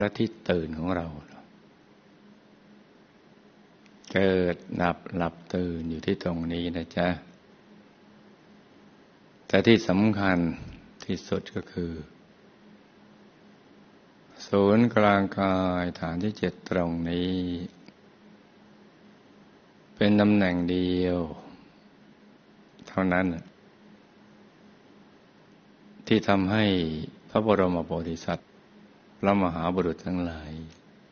และที่ตื่นของเราเกิดดับหลับตื่นอยู่ที่ตรงนี้นะจ๊ะแต่ที่สำคัญที่สุดก็คือศูนย์กลางกายฐานที่7ตรงนี้เป็นตำแหน่งเดียวเท่านั้นที่ทำให้พระบรมโพธิสัตว์พระมหาบุรุษทั้งหลาย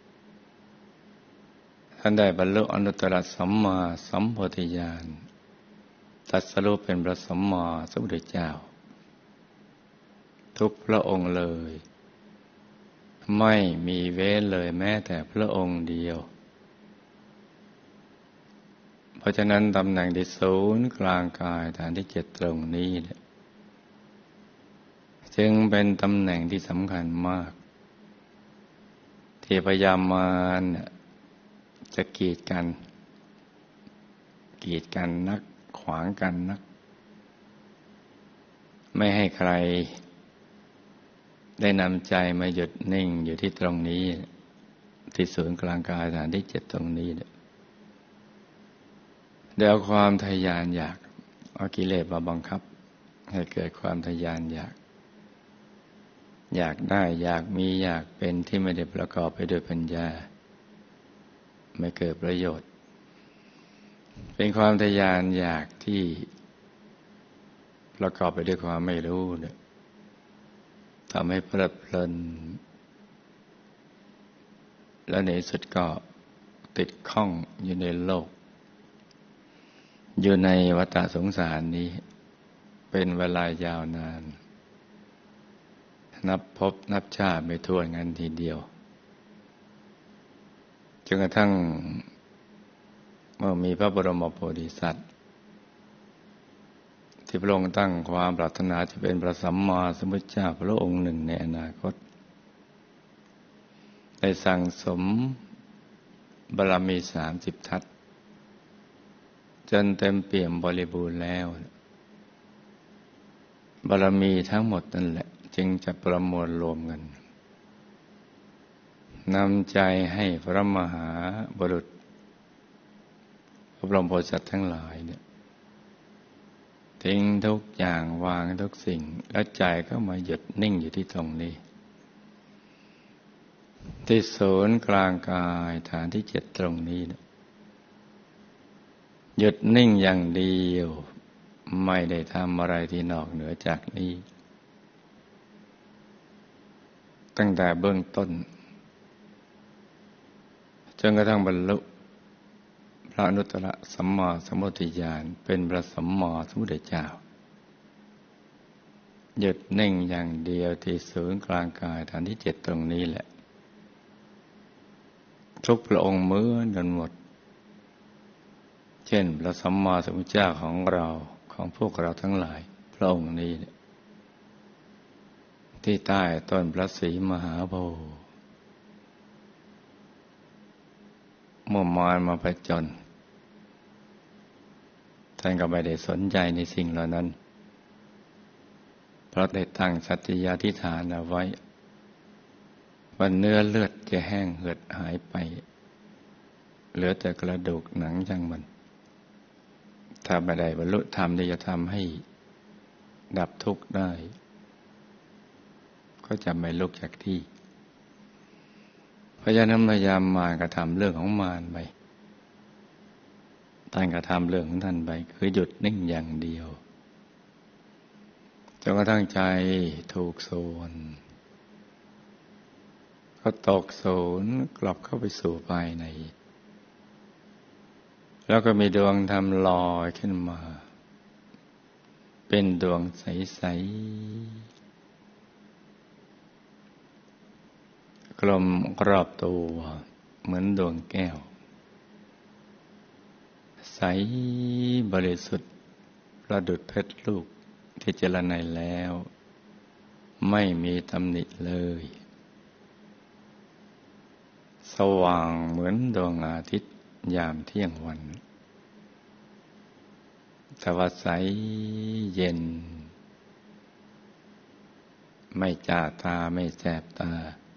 ท่านได้บรรลุอนุตตรสัมมาสัมโพธิญาณตรัสรู้เป็นพระสัมมาสัมพุทธเจ้าทุกพระองค์เลยไม่มีเว้นเลยแม้แต่พระองค์เดียวเพราะฉะนั้นตำแหน่งที่ศูนย์กลางกายฐานที่7ตรงนี้จึงเป็นตำแหน่งที่สำคัญมากที่พยายามมาจะกีดกันนักขวางกันนักไม่ให้ใครได้นำใจมาหยุดนิ่งอยู่ที่ตรงนี้ที่ศูนย์กลางกายฐานที่7ตรงนี้เดี๋ยวความทะยานอยากเอากิเลสมาบังคับให้เกิดความทะยานอยากได้อยากมีอยากเป็นที่ไม่ได้ประกอบไปด้วยปัญญาไม่เกิดประโยชน์เป็นความทะยานอยากที่ประกอบไปด้วยความไม่รู้ทำให้เพลิดเพลินและในสุดก็ติดข้องอยู่ในโลกอยู่ในวัฏสงสารนี้เป็นเวลายาวนานนับพบนับชาติไม่ถ้วนกันทีเดียวจนกระทั่งเมื่อมีพระบรมโพธิสัตว์ที่พระองค์ตั้งความปรารถนาจะเป็นพระสัมมาสัมพุทธเจ้าพระองค์หนึ่งในอนาคตได้สั่งสมบารมี30 ทัศน์จนเต็มเปี่ยมบริบูรณ์แล้วบารมีทั้งหมดนั่นแหละจึงจะประมวลรวมกันนำใจให้พระมหาบุรุษพระบรมโพธิสัตว์ทั้งหลายทิ้งทุกอย่างวางทุกสิ่งและใจก็มาหยุดนิ่งอยู่ที่ตรงนี้ที่ศูนย์กลางกายฐานที่7ตรงนี้หยุดนิ่งอย่างเดียวไม่ได้ทำอะไรที่นอกเหนือจากนี้ตั้งแต่เบื้องต้นจนกระทั่งบรรลุพระอนุตตรสัมมาสัมโพธิญาณเป็นพระสัมมาสัมพุทธเจ้าหยุดนิ่งอย่างเดียวที่ศูนย์กลางกายฐานที่7ตรงนี้แหละทุกพระองค์เหมือนกันหมดเช่นพระสัมมาสัมพุทธเจ้าของเราของพวกเราทั้งหลายพระองค์นี้ที่ใต้ต้นพระศรีมหาโพธิ์เมื่อมารมาผจญท่านก็ไม่ได้สนใจในสิ่งเหล่านั้นเพราะได้ตั้งสัตยาธิษฐานเอาไว้ว่าเนื้อเลือดจะแห้งเหือดหายไปเหลือแต่กระดูกหนังช่างมันถ้าไม่ได้บรรลุธรรมที่จะทำให้ดับทุกข์ได้ก็จะไม่ลุกจากที่เพราะฉะนั้นพยายามมารกระทำเรื่องของมารไปท่านกระทำเรื่องของท่านไปคือหยุดนิ่งอย่างเดียวจนกระทั่งใจถูกโซนก็ตกโซนกลับเข้าไปสู่ภายในแล้วก็มีดวงธรรมลอยขึ้นมาเป็นดวงใสๆกลมรอบตัวเหมือนดวงแก้วใสบริสุทธิ์ประดุจเพชรลูกที่เจรไนแล้วไม่มีตำหนิเลยสว่างเหมือนดวงอาทิตย์ยามเที่ยงวันสว่างใสเย็นไม่จ้าตาไม่แสบตา